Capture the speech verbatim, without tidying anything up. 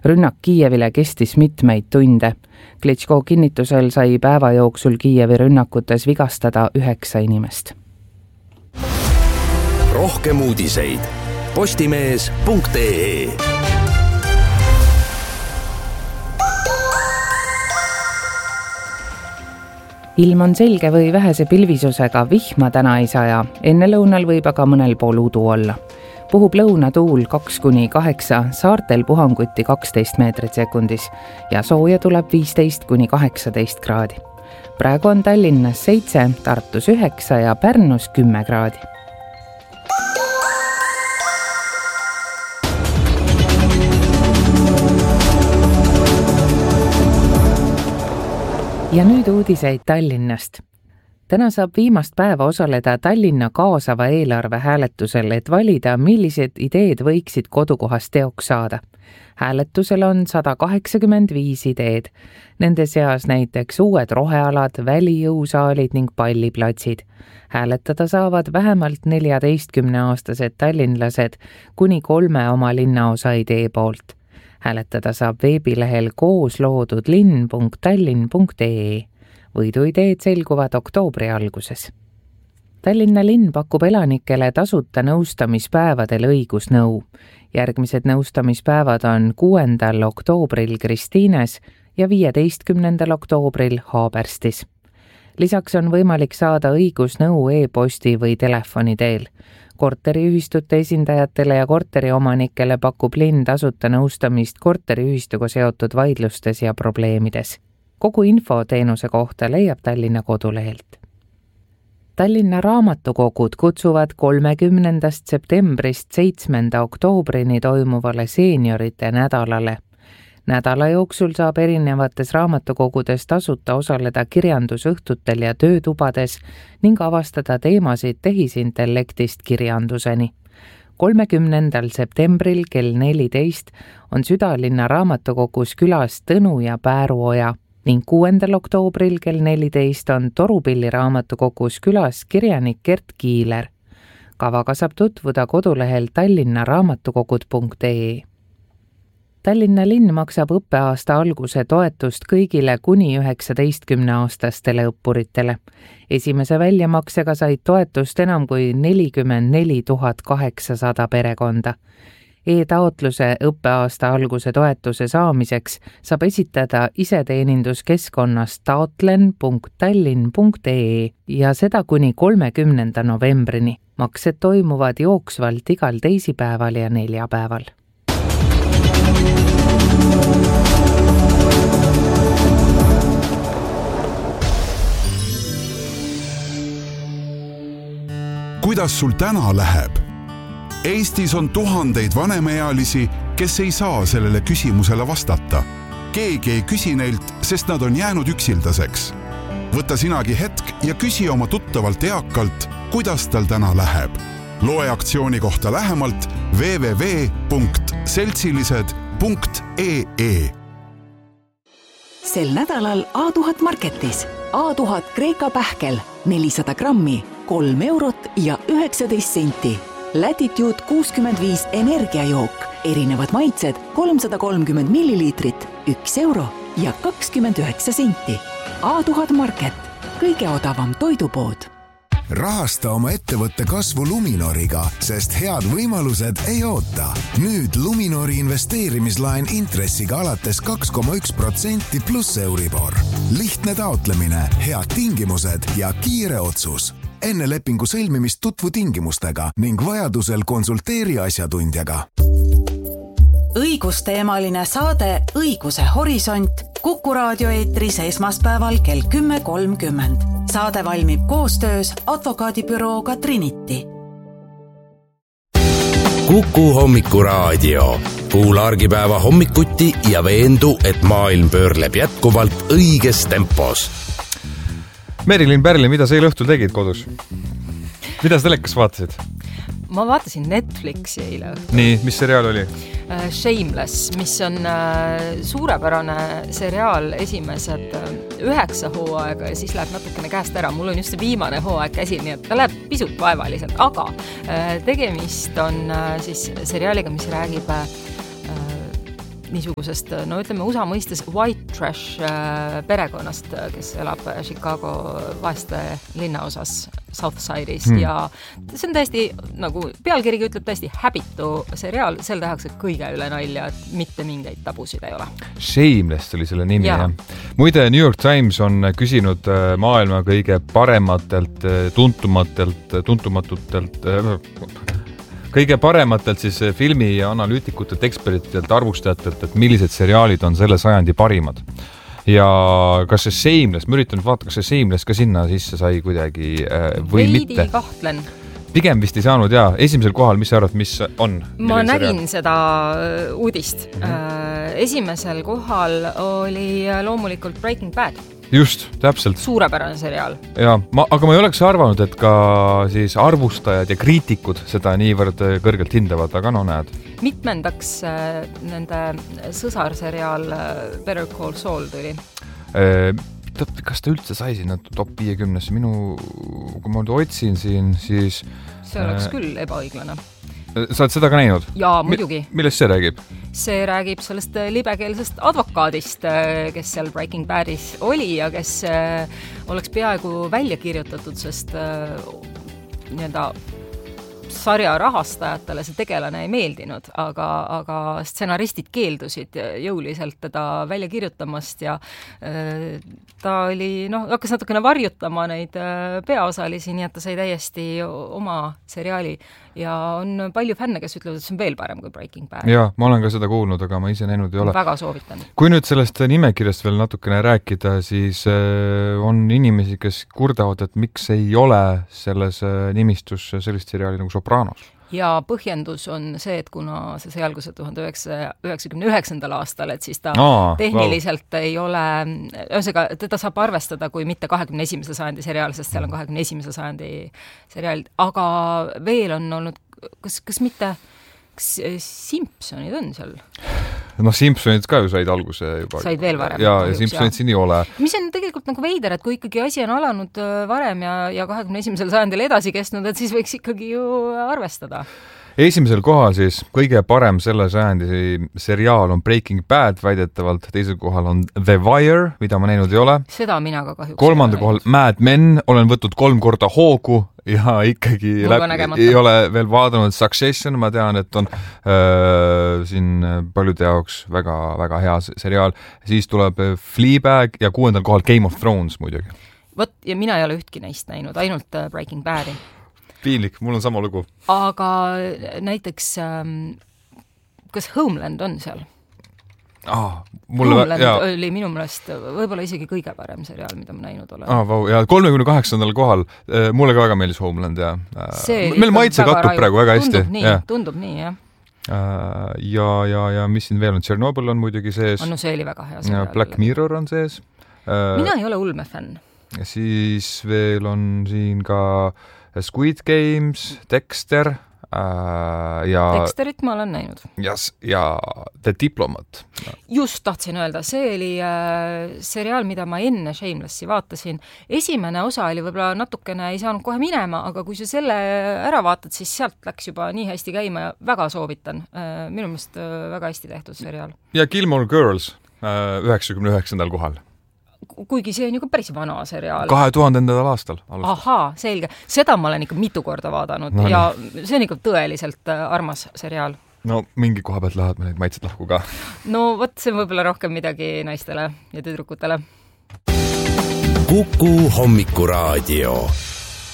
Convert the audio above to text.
Rünnak Kiievile kestis mitmeid tunde. Klitschko kinnitusel sai päeva jooksul Kiievi rünnakutes vigastada üheksa inimest. Rohkem uudiseid postimees punkt ee. Ilm on selge või vähese pilvisusega, vihma täna ei saja, enne lõunal võib aga mõnel pool udu olla. Puhub lõunatuul kaks kuni kaheksa, saartel puhanguti kaksteist meetrit sekundis ja sooja tuleb viisteist kuni kaheksateist kraadi. Praegu on Tallinnas seitse, Tartus üheksa ja Pärnus kümme kraadi. Ja nüüd uudiseid Tallinnast. Täna saab viimast päeva osaleda Tallinna kaasava eelarve hääletusel, et valida, millised ideed võiksid kodukohast teoks saada. Hääletusel on sada kaheksakümmend viis ideed. Nende seas näiteks uued rohealad, välijõusaalid ning palliplatsid. Hääletada saavad vähemalt neljateistkümneaastased tallinlased kuni kolme oma linnaosa idee poolt. Hääletada saab veebilehel koosloodudlinn punkt tallinn punkt ee. Võiduideed selguvad oktoobri alguses. Tallinna linn pakub elanikele tasuta nõustamispäevadel õigusnõu. Järgmised nõustamispäevad on kuuendal oktoobril Kristiines ja viieteistkümnendal oktoobril Haaberstis. Lisaks on võimalik saada õigusnõu e-posti või telefoni teel. Korteriühistute esindajatele ja korteriomanikele pakub linn tasuta nõustamist korteriühistuga seotud vaidlustes ja probleemides. Kogu info teenuse kohta leiab Tallinna kodulehelt. Tallinna raamatukogud kutsuvad kolmekümnendast septembrist seitsmenda oktoobrini toimuvale seeniorite nädalale. Nädala jooksul saab erinevates raamatukogudes tasuta osaleda kirjandusõhtutel ja töötubades ning avastada teemasid tehisintellektist kirjanduseni. kolmekümnendal septembril kell neliteist on Südalinna raamatukogus külas Tõnu ja Pääruoja ning kuuendal oktoobril kell neliteist on Torupilli raamatukogus külas kirjanik Gert Kiiler. Kavaga saab tutvuda kodulehel tallinnaraamatukogud punkt ee. Tallinna linn maksab õppeaasta alguse toetust kõigile kuni üheksateistkümneaastastele õppuritele. Esimese väljamaksega said toetust enam kui nelikümmend neli tuhat kaheksasada perekonda. E-taotluse õppeaasta alguse toetuse saamiseks saab esitada iseteeninduskeskkonnas taotlen punkt tallinn punkt ee ja seda kuni kolmekümnenda novembrini. Maksed toimuvad jooksvalt igal teisipäeval ja neljapäeval. Kuidas sul täna läheb? Eestis on tuhandeid vanemaealisi, kes ei saa sellele küsimusele vastata. Keegi ei küsi neilt, sest nad on jäänud üksildaseks. Võta sinagi hetk ja küsi oma tuttavalt eakalt, kuidas tal täna läheb. Loe aktsiooni kohta lähemalt w w w punkt seltsilised punkt ee. Sel nädalal A tuhat Marketis. A tuhat Kreeka pähkel, nelisada grammi, kolm eurot ja üheksateist senti. Latitude kuuskümmend viis energiajook, erinevad maitsed, kolmsada kolmkümmend milliliitrit, üks euro ja kakskümmend üheksa senti. A tuhat Market, kõige odavam toidupood. Rahasta oma ettevõtte kasvu Luminoriga, sest head võimalused ei oota. Nüüd Luminori investeerimislaen intressiga alates kaks koma üks protsenti pluss Euribor. Lihtne taotlemine, head tingimused ja kiire otsus. Enne lepingu sõlmimist tutvu tingimustega ning vajadusel konsulteeri asjatundjaga. Õigusteemaline saade Õiguse horisont Kuku raadio eetris esmaspäeval kell kümme kolmkümmend. Saade valmib koostöös advokaadibürooga Trinity. Kuku hommikuraadio. Kuula argipäeva hommikuti ja veendu, et maailm pöörleb jätkuvalt õiges tempos. Merilin Pärli, mida sa eile õhtul tegid kodus? Mida sa telekas vaatasid? Ma vaatasin Netflixi eile õhtul. Nii, mis seriaal oli? Shameless, mis on suurepärane seriaal esimesed üheksa hooaega ja siis läheb natukene käest ära. Mul on just see viimane hooaeg käsil, nii et ta läheb pisut vaevaliselt, aga tegemist on siis seriaaliga, mis räägib niisugusest, no ütleme U S A mõistes white trash perekonnast, kes elab Chicago vaeste linnaosas Southside'is hmm. ja see on täiesti, nagu pealkirigi ütleb, täiesti häbitu seriaal, seal tehakse kõige üle nalja, et mitte mingeid tabusid ei ole. Shameless oli selle nimi, jah. Muide, New York Times on küsinud maailma kõige parematelt, tuntumatelt, tuntumatutelt kõige parematelt siis filmi analüütikutelt, ekspertidelt, arvustajatelt, et millised seriaalid on selle sajandi parimad. Ja kas see Shameless, ma üritan vaata, kas see Shameless ka sinna sisse sai kuidagi või Veidi mitte. Veidi kahtlen. Pigem vist ei saanud, jaa. Esimesel kohal, mis sa arvad, mis on? Ma nägin seriaal? Seda uudist. Mm-hmm. Esimesel kohal oli loomulikult Breaking Bad. Just, täpselt. Suurepärane seriaal. Ja, ma, aga ma ei oleks arvanud, et ka siis arvustajad ja kriitikud seda niivõrd kõrgelt hindavad, aga no näed. Mitmendaks nende sõsarseriaal Better Call Saul tuli? Kas ta üldse sai sinna top viiekümnesse? Minu, kui ma otsin siin, siis... See oleks küll ebaõiglane. Sa oled seda ka näinud? Jaa, muidugi. Millest see räägib? See räägib sellest libekeelsest advokaadist, kes seal Breaking Badis oli ja kes oleks peaaegu välja kirjutatud, sest nii-öelda sarja rahastajatele see tegelane ei meeldinud, aga, aga stsenaristid keeldusid jõuliselt teda välja kirjutamast ja äh, ta oli, noh, hakkas natukene varjutama neid äh, peaosalisi, nii et ta sai täiesti oma seriaali ja on palju fänne, kes ütlevad, et see on veel parem kui Breaking Bad. Jaa, ma olen ka seda kuulnud, aga ma ise näinud ei ole. Väga soovitan. Kui nüüd sellest nimekirjast veel natukene rääkida, siis äh, on inimesi, kes kurdavad, et miks ei ole selles äh, nimistus sellist seriaali nagu Sopranos. Ja põhjendus on see, et kuna see sai alguse tuhande üheksasaja üheksakümne üheksandal aastal, et siis ta Aa, tehniliselt wow. ei ole, ühesõnaga, teda saab arvestada kui mitte kahekümne esimese sajandi seriaal, sest seal on kahekümne esimese sajandi seriaal, aga veel on olnud, kas, kas mitte, kas Simpsonid on seal? No Simpsonid ka ju said alguse juba. Said veel varem. Ja, ja Simpsonid siin ei ole. Mis on tegelikult nagu veider, et kui ikkagi asi on alanud varem ja, ja kahekümne esimesel sajandil edasi kestnud, et siis võiks ikkagi ju arvestada. Esimesel kohal siis kõige parem selle sajandi seriaal on Breaking Bad väidetavalt, teisel kohal on The Wire, mida ma näinud ei ole. Seda mina ka kahjuks. Kolmanda kohal Mad Men, olen võtnud kolm korda hoogu ja ikkagi läbi, ei ole veel vaadanud Succession, ma tean, et on äh, siin paljude jaoks väga, väga hea seriaal. Siis tuleb Fleabag ja kuuendal kohal Game of Thrones muidugi. Võt, ja mina ei ole ühtki neist näinud, ainult Breaking Badi. Piinlik, mul on sama lugu. Aga näiteks, ähm, kas Homeland on seal? Ah, mulle Homeland ja. oli minu meelest võib-olla isegi kõige parem seriaal, mida ma näinud olen. Ah, vau, ja kolmekümne kaheksandal kohal. Mulle ka väga meeldis Homeland ja meil maitse kattub raju. Praegu väga hästi. Tundub nii, ja. tundub nii, jah. Ja, ja, ja mis siin veel on? Chernobyl on muidugi sees. No see oli väga hea seriaal. Black Mirror on sees. Mina ei ole ulmefänn. Siis veel on siin ka Squid Games, Dexter äh, ja... Dexterit ma olen näinud. Yes, ja The Diplomat. Just tahtsin öelda, see oli äh, seriaal, mida ma enne Shamelessi vaatasin. Esimene osa oli võib-olla natukene ei saanud kohe minema, aga kui sa selle ära vaatad, siis sealt läks juba nii hästi käima ja väga soovitan. Äh, minu meelest äh, väga hästi tehtud seriaal. Ja Gilmore Girls äh, üheksakümne üheksandal kohal. Kuigi see on ju ka päris vana seriaal. kahe tuhandendal aastal. Alustas. Ahaa, selge. Seda ma olen ikka mitu korda vaadanud no, ja see on ikka tõeliselt armas seriaal. No mingi koha pealt lähevad me neid maitsed lahku ka. No võt, see on võib-olla rohkem midagi naistele ja tüdrukutele. Kuku Hommikuraadio.